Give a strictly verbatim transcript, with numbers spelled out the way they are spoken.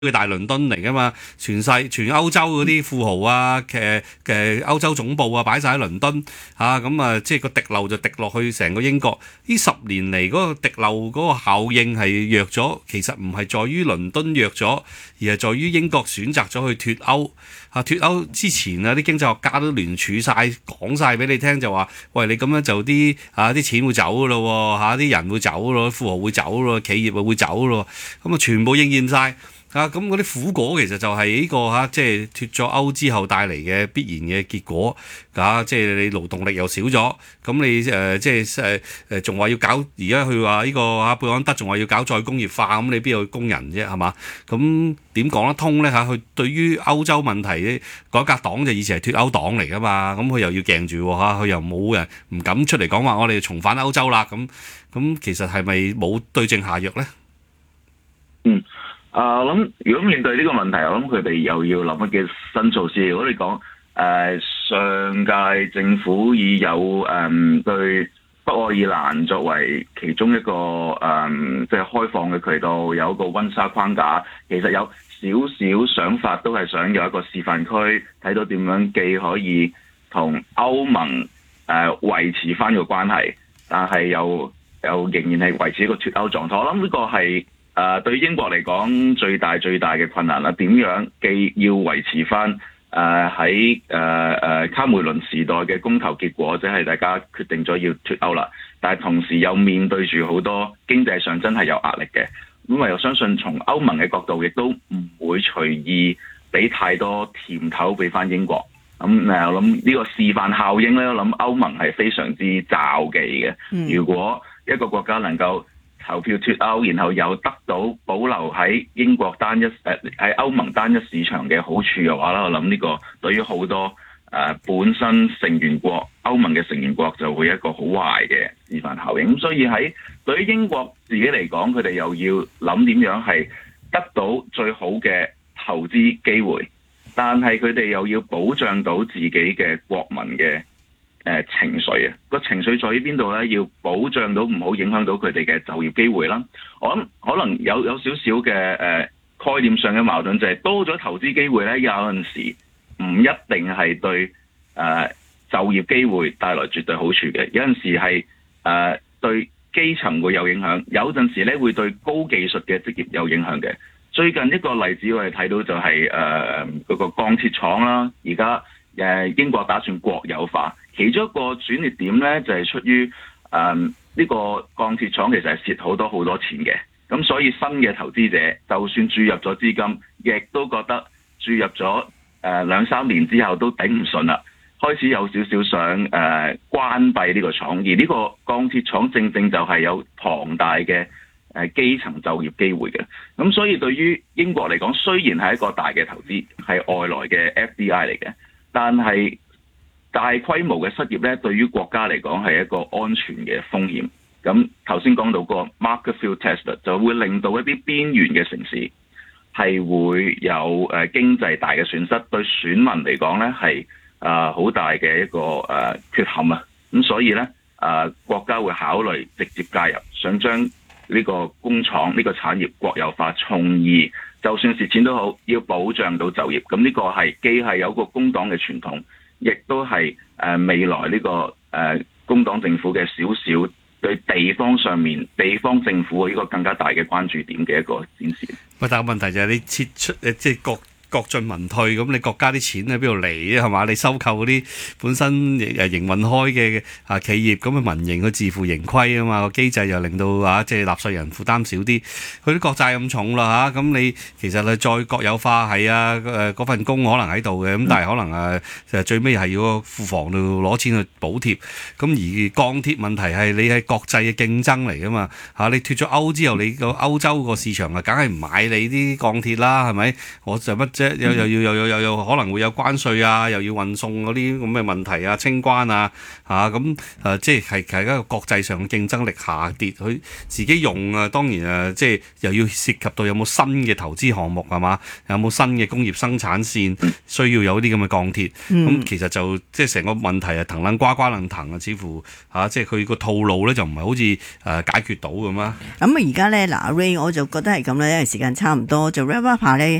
嘅大倫敦嚟噶嘛，全世全歐洲嗰啲富豪啊，嘅嘅歐洲總部啊，擺晒喺倫敦嚇，咁啊，即係個滴漏就滴落去成個英國。呢十年嚟嗰個滴漏嗰個效應係弱咗，其實唔係在於倫敦弱咗，而係在於英國選擇咗去脱歐。嚇，脱歐之前啊，啲經濟學家都聯署晒講晒俾你聽，就話：喂，你咁樣就啲啊啲錢會走噶咯，嚇啲人會走咯，富豪會走咯，企業啊會走咯，咁啊全部應驗晒。啊，咁嗰啲苦果其實就係呢、這個嚇、啊，即係脱咗歐之後帶嚟嘅必然嘅結果，嚇、啊，即係你勞動力又少咗，咁你誒、呃、即係誒誒仲話要搞，而家佢話呢個嚇貝安德仲話要搞再工業化，咁你邊有工人啫，係嘛？咁點講得通咧嚇？佢對於歐洲問題，改革黨就以前係脱歐黨嚟噶嘛，咁佢又要鏡住喎嚇，佢又冇人唔敢出嚟講話，我哋重返歐洲啦，咁咁其實係咪冇對症下藥咧？ 嗯。啊，我諗如果面對呢個問題，我諗佢哋又要諗一啲新措施。如果你講誒、呃、上屆政府已有誒、嗯、對北愛爾蘭作為其中一個誒、嗯、即係開放嘅渠道，有一個溫莎框架，其實有少少想法都係想有一個示範區，睇到點樣既可以同歐盟誒、呃、維持翻個關係，但係又又仍然係維持一個脫歐狀態。我諗呢個係。誒、呃、對英國嚟講最大最大嘅困難啦，點樣既要維持翻誒喺誒誒卡梅倫時代嘅公投結果，即係大家決定咗要脱歐啦，但係同時又面對住好多經濟上真係有壓力嘅，咁我又相信從歐盟嘅角度亦都唔會隨意俾太多甜頭俾翻英國，咁、嗯、誒我諗呢個示範效應咧，我諗歐盟係非常之罩忌嘅。如果一個國家能夠投票脱歐，然後又得到保留喺英國單一誒喺歐盟單一市場嘅好處嘅話啦，我諗呢個對於好多誒、呃、本身成員國歐盟嘅成員國就會一個好壞嘅示範效應。咁所以喺對於英國自己嚟講，佢哋又要諗點樣係得到最好嘅投資機會，但係佢哋又要保障到自己嘅國民嘅誒、呃、情緒啊，個情緒在於邊度咧？要保障到唔好影響到佢哋嘅就業機會啦。我諗可能有有少少嘅誒概念上嘅矛盾，就係、是、多咗投資機會咧，有陣時唔一定係對誒、呃、就業機會帶來絕對好處嘅。有陣時係誒、呃、對基層會有影響，有陣時咧會對高技術嘅職業有影響嘅。最近一個例子我哋睇到就係誒嗰個鋼鐵廠啦，而家誒英國打算國有化。其中一個轉捩點咧，就係、是、出於誒呢、呃這個鋼鐵廠其實係蝕好多好多錢嘅，咁所以新嘅投資者就算注入咗資金，亦都覺得注入咗誒、呃、兩三年之後都頂唔順啦，開始有少少想誒、呃、關閉呢個廠，而呢個鋼鐵廠正正就係有龐大嘅誒、呃、基層就業機會嘅，咁所以對於英國嚟講，雖然係一個大嘅投資，係外來嘅 F D I 嚟嘅，但係大規模嘅失業咧，對於國家嚟講係一個安全嘅風險。咁頭先講到個 market field test 就會令到一啲邊緣嘅城市係會有誒、呃、經濟大嘅損失，對選民嚟講咧係啊好大嘅一個誒、呃、缺陷啊。咁所以咧啊、呃、國家會考慮直接介入，想將呢個工廠呢、呢個產業國有化，從而就算蝕錢都好，要保障到就業。咁呢個係既係有個工黨嘅傳統，亦都係誒未來呢、這個誒、呃、工黨政府嘅少少對地方上面地方政府嘅呢個更加大嘅關注點嘅一個展示。 喂，但係個問題就係你撤出誒，即係國國進民退，咁你國家啲錢喺邊度嚟咧？係嘛？你收購嗰啲本身誒營運開嘅啊企業，咁啊民營佢自負盈虧啊嘛，個機制又令到啊即係納稅人負擔少啲，佢啲國債咁重啦嚇，咁你其實你再國有化係啊誒嗰份工可能喺度嘅，咁但係可能誒誒最尾係要個庫房度攞錢去補貼，咁而鋼鐵問題係你係國際嘅競爭嚟噶嘛嚇，你脱咗歐之後，你個歐洲個市場啊梗係唔買你啲鋼鐵啦，係咪？我就乜？ 即係又又要又又又又可能會有關稅啊，又要運送嗰啲咁嘅問題啊，清關啊嚇咁誒，即係係一個國際上嘅競爭力下跌，佢自己用啊，當然誒，即係又要涉及到有冇新嘅投資項目係嘛，有冇新嘅工業生產線需要有啲咁嘅鋼鐵，咁、嗯、其實就即係成個問題啊，騰楞瓜瓜楞騰啊，似乎嚇、啊、即係佢個套路咧就唔係好似誒、呃、解決到咁啊。 咁啊而家咧嗱 Ray 我就覺得係咁啦，因為時間差唔多，就 wrap up 下咧。